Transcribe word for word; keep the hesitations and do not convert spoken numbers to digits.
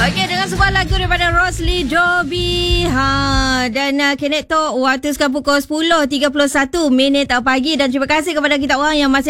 Okey, dengan sebuah lagu daripada Rosli Jobi. Ha, dan uh, Kenek Talk waktu sekarang pukul sepuluh tiga puluh satu minit pagi. Dan terima kasih kepada kita orang yang masih